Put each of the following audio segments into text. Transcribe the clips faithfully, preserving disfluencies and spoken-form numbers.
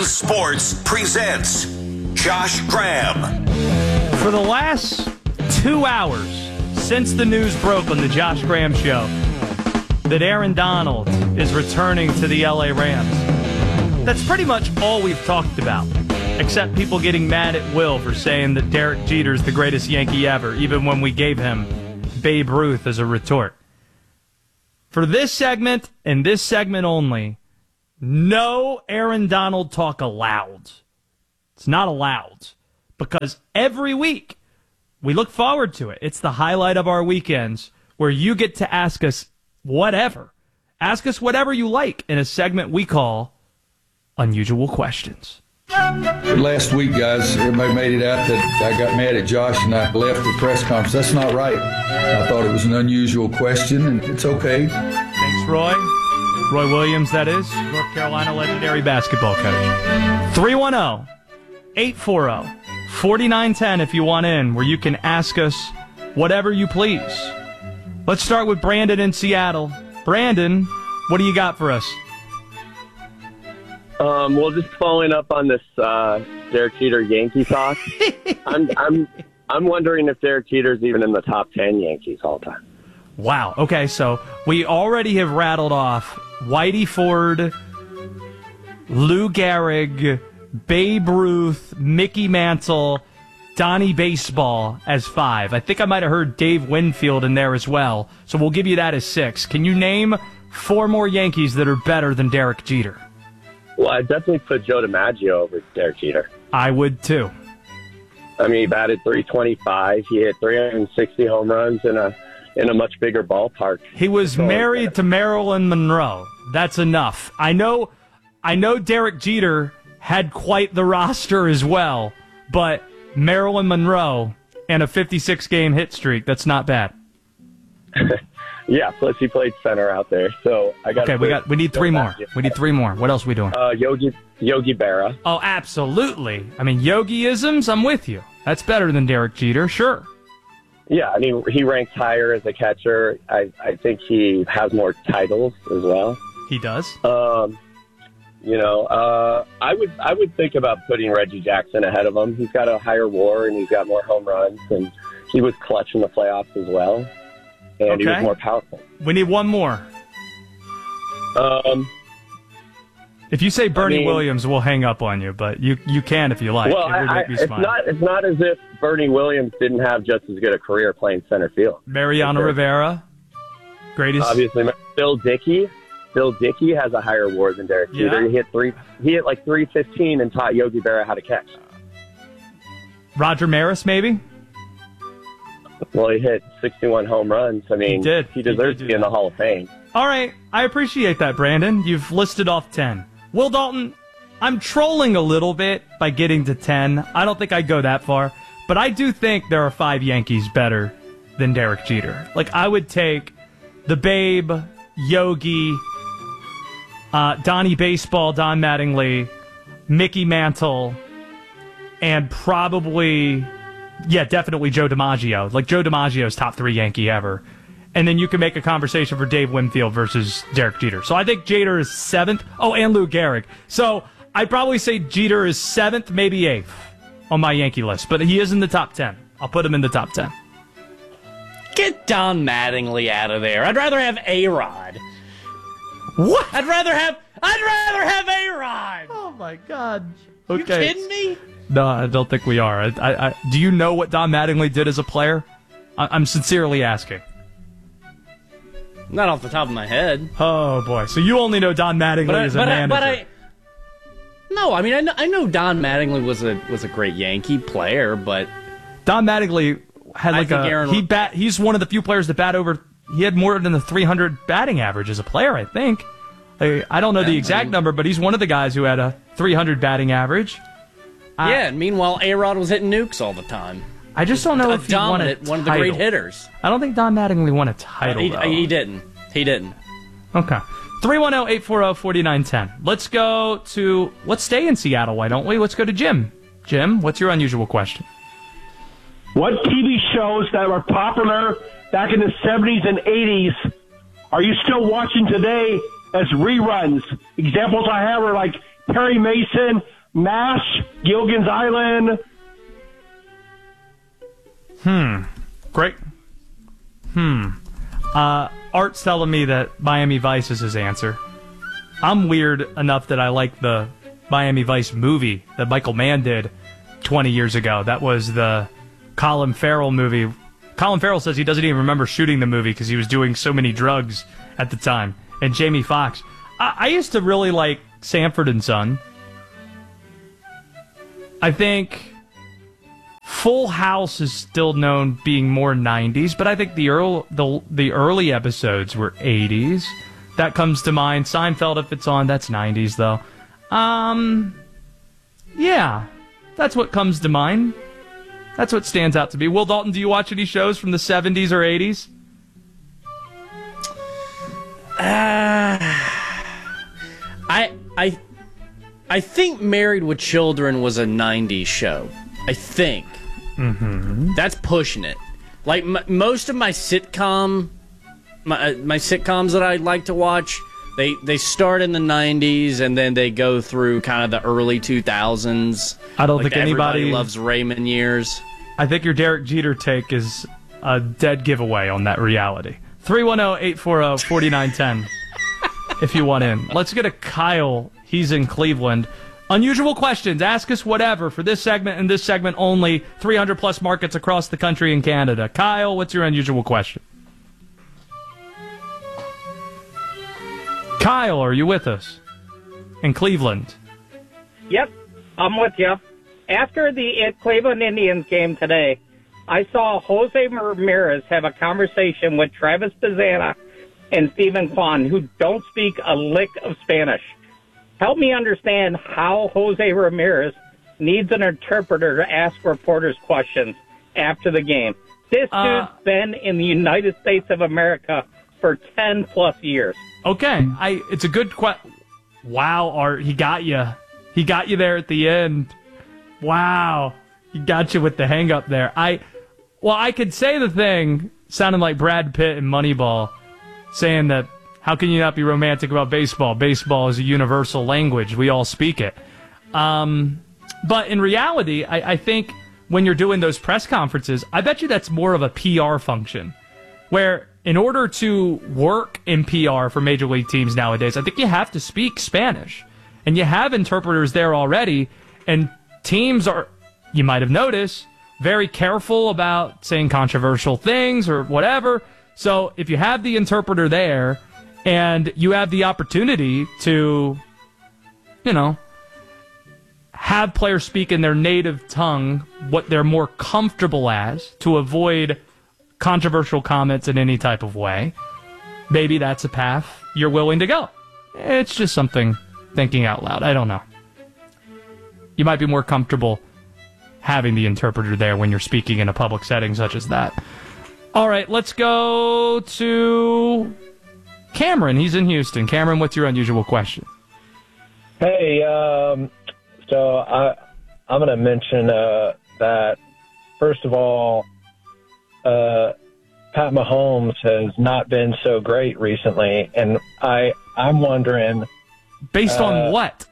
Sports presents Josh Graham. For the last two hours since the news broke on the Josh Graham Show that Aaron Donald is returning to the L A Rams, that's pretty much all we've talked about, except people getting mad at Will for saying that Derek Jeter's the greatest Yankee ever, even when we gave him Babe Ruth as a retort. For this segment, and this segment only, no Aaron Donald talk allowed. It's not allowed. Because every week, we look forward to it. It's the highlight of our weekends where you get to ask us whatever. Ask us whatever you like in a segment we call Unusual Questions. Last week, guys, everybody made it out that I got mad at Josh and I left the press conference. That's not right. I thought it was an unusual question, and it's okay. Thanks, Roy. Roy Williams, that is. North Carolina legendary basketball coach. three one zero, eight four zero, four nine one zero if you want in, where you can ask us whatever you please. Let's start with Brandon in Seattle. Brandon, what do you got for us? Um, well, just following up on this uh, Derek Jeter Yankee talk, I'm I'm I'm wondering if Derek Jeter's even in the top ten Yankees all time. Wow. Okay, so we already have rattled off Whitey Ford, Lou Gehrig, Babe Ruth, Mickey Mantle, Donnie Baseball as five. I think I might have heard Dave Winfield in there as well, so we'll give you that as six. Can you name four more Yankees that are better than Derek Jeter? Well, I definitely put Joe DiMaggio over Derek Jeter. I would, too. I mean, he batted three twenty-five. He hit three hundred sixty home runs in a in a much bigger ballpark. He was married to Marilyn Monroe. That's enough. I know, I know Derek Jeter had quite the roster as well, but Marilyn Monroe and a fifty-six game hit streak, that's not bad. Yeah, plus he played center out there. So I got Okay, we got we need three more. We need three more. What else are we doing? Uh, Yogi Yogi Berra. Oh, absolutely. I mean, Yogi-isms, I'm with you. That's better than Derek Jeter, sure. Yeah, I mean, he ranks higher as a catcher. I, I think he has more titles as well. He does. Um, you know, uh, I would I would think about putting Reggie Jackson ahead of him. He's got a higher WAR and he's got more home runs, and he was clutch in the playoffs as well. And okay. He was more powerful. We need one more. Um, if you say Bernie I mean, Williams, we'll hang up on you, but you you can if you like. Well, it would I, make me it's smile. not it's not as if Bernie Williams didn't have just as good a career playing center field. Mariano sure. Rivera, greatest. Obviously, Bill Dickey. Bill Dickey has a higher WAR than Derek Jeter. Yeah. He hit three. He hit like three fifteen and taught Yogi Berra how to catch. Roger Maris, maybe. Well, he hit sixty-one home runs. I mean, he, did. he deserves he did to be in the Hall of Fame. All right. I appreciate that, Brandon. You've listed off ten. Will Dalton, I'm trolling a little bit by getting to ten. I don't think I'd go that far. But I do think there are five Yankees better than Derek Jeter. Like, I would take the Babe, Yogi, uh, Donnie Baseball, Don Mattingly, Mickey Mantle, and probably... Yeah, definitely Joe DiMaggio. Like, Joe DiMaggio's top three Yankee ever. And then you can make a conversation for Dave Winfield versus Derek Jeter. So I think Jeter is seventh. Oh, and Lou Gehrig. So I'd probably say Jeter is seventh, maybe eighth on my Yankee list. But he is in the top ten. I'll put him in the top ten. Get Don Mattingly out of there. I'd rather have A-Rod. What? I'd rather have... I'd rather have A-Rod. Oh, my God. Okay. You kidding me? No, I don't think we are. I, I, I, do you know what Don Mattingly did as a player? I, I'm sincerely asking. Not off the top of my head. Oh, boy. So you only know Don Mattingly but I, as a but manager. I, but I, no, I mean, I know, I know Don Mattingly was a was a great Yankee player, but... Don Mattingly had like a... Aaron, he bat, he's one of the few players that bat over... He had more than the three hundred batting average as a player, I think. I, I don't know yeah, the exact I mean, number, but he's one of the guys who had a three hundred batting average. Yeah, uh, and meanwhile, A-Rod was hitting nukes all the time. I just don't know a if he won a dominant, one of the great hitters. I don't think Don Mattingly won a title, he, though. He didn't. He didn't. Okay. three one zero, eight four zero, four nine one zero. Let's go to... Let's stay in Seattle, why don't we? Let's go to Jim. Jim, what's your unusual question? What T V shows that were popular back in the seventies and eighties are you still watching today as reruns? Examples I have are like Perry Mason, Nash, Gilligan's Island. Hmm. Great. Hmm. Uh, Art's telling me that Miami Vice is his answer. I'm weird enough that I like the Miami Vice movie that Michael Mann did twenty years ago. That was the Colin Farrell movie. Colin Farrell says he doesn't even remember shooting the movie because he was doing so many drugs at the time. And Jamie Foxx. I, I used to really like Sanford and Son. I think Full House is still known being more nineties, but I think the early, the, the early episodes were eighties. That comes to mind. Seinfeld, if it's on, that's nineties, though. Um, yeah, that's what comes to mind. That's what stands out to me. Will Dalton, do you watch any shows from the seventies or eighties? Uh, I I I think Married with Children was a nineties show. I think. Mm-hmm. That's pushing it. Like m- most of my sitcom, my uh, my sitcoms that I like to watch, they they start in the nineties and then they go through kind of the early two thousands. I don't like think anybody Everybody Loves Raymond years. I think your Derek Jeter take is a dead giveaway on that reality. three one zero, eight four zero, four nine one zero if you want in. Let's get a Kyle. He's in Cleveland. Unusual questions. Ask us whatever for this segment and this segment only. three hundred plus markets across the country and Canada. Kyle, what's your unusual question? Kyle, are you with us? In Cleveland. Yep, I'm with you. After the Cleveland Indians game today, I saw Jose Ramirez have a conversation with Travis Bazzana and Stephen Kwan, who don't speak a lick of Spanish. Help me understand how Jose Ramirez needs an interpreter to ask reporters questions after the game. This Uh, dude's been in the United States of America for ten plus years. Okay, I. It's a good question. Wow, Art, he got you. He got you there at the end. Wow, he got you with the hang up there. I, well, I could say the thing sounding like Brad Pitt in Moneyball, saying that how can you not be romantic about baseball? Baseball is a universal language. We all speak it. Um, but in reality, I, I think when you're doing those press conferences, I bet you that's more of a P R function, where in order to work in P R for major league teams nowadays, I think you have to speak Spanish. And you have interpreters there already, and teams are, you might have noticed, very careful about saying controversial things or whatever. So if you have the interpreter there and you have the opportunity to, you know, have players speak in their native tongue, what they're more comfortable as, to avoid controversial comments in any type of way, maybe that's a path you're willing to go. It's just something thinking out loud. I don't know. You might be more comfortable having the interpreter there when you're speaking in a public setting such as that. All right, let's go to Cameron. He's in Houston. Cameron, what's your unusual question? Hey, um, so I, I'm going to mention uh, that, first of all, uh, Pat Mahomes has not been so great recently, and I, I'm wondering... Based uh, on what?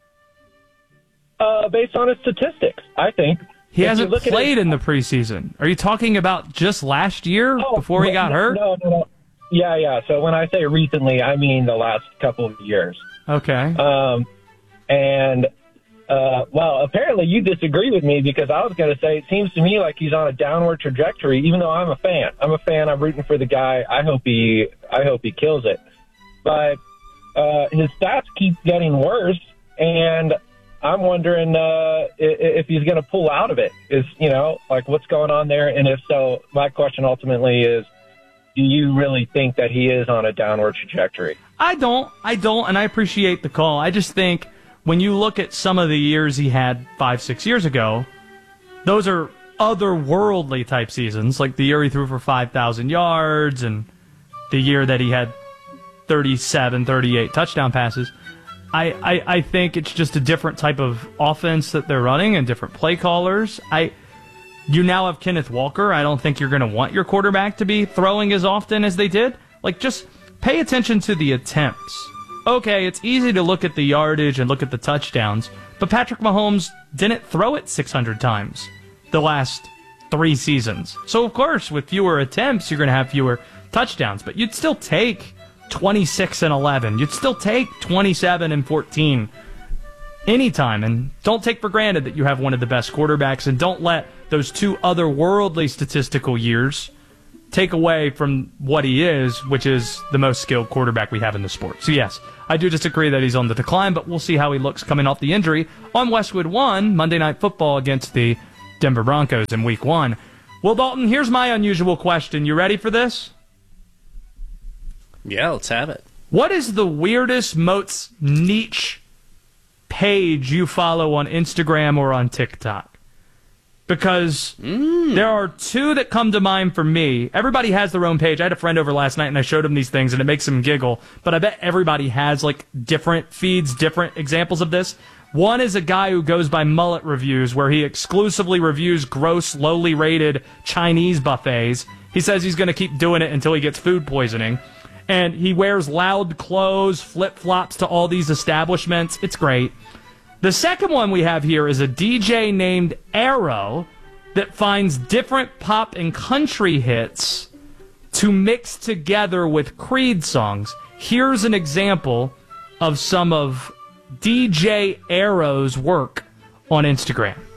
Uh, based on his statistics, I think. He If hasn't you look at played his- in the preseason. Are you talking about just last year Oh, before he got no, hurt? No, no, no. Yeah, yeah. So when I say recently, I mean the last couple of years. Okay. Um, and, uh, well, apparently you disagree with me because I was going to say it seems to me like he's on a downward trajectory, even though I'm a fan. I'm a fan. I'm rooting for the guy. I hope he, I hope he kills it. But uh, his stats keep getting worse, and I'm wondering uh, if he's going to pull out of it. Is, you know, like what's going on there? And if so, my question ultimately is, do you really think that he is on a downward trajectory? I don't. I don't, and I appreciate the call. I just think when you look at some of the years he had five, six years ago, those are otherworldly type seasons, like the year he threw for five thousand yards and the year that he had thirty-seven, thirty-eight touchdown passes. I, I, I think it's just a different type of offense that they're running and different play callers. I... You now have Kenneth Walker. I don't think you're going to want your quarterback to be throwing as often as they did. Like, just pay attention to the attempts. Okay, it's easy to look at the yardage and look at the touchdowns, But Patrick Mahomes didn't throw it six hundred times the last three seasons. So, of course, with fewer attempts, you're going to have fewer touchdowns. But you'd still take twenty-six and eleven. You'd still take twenty-seven and fourteen anytime. And don't take for granted that you have one of the best quarterbacks. And don't let those two otherworldly statistical years take away from what he is, which is the most skilled quarterback we have in the sport. So, yes, I do disagree that he's on the decline, but we'll see how he looks coming off the injury on Westwood One, Monday Night Football against the Denver Broncos in week one. Well, Dalton, here's my unusual question. You ready for this? Yeah, let's have it. What is the weirdest, most niche page you follow on Instagram or on TikTok? Because mm. there are two that come to mind for me. Everybody has their own page. I had a friend over last night, and I showed him these things, and it makes him giggle. But I bet everybody has, like, different feeds, different examples of this. One is a guy who goes by Mullet Reviews, where he exclusively reviews gross, lowly rated Chinese buffets. He says he's going to keep doing it until he gets food poisoning. And he wears loud clothes, flip-flops to all these establishments. It's great. The second one we have here is a D J named Arrow that finds different pop and country hits to mix together with Creed songs. Here's an example of some of D J Arrow's work on Instagram.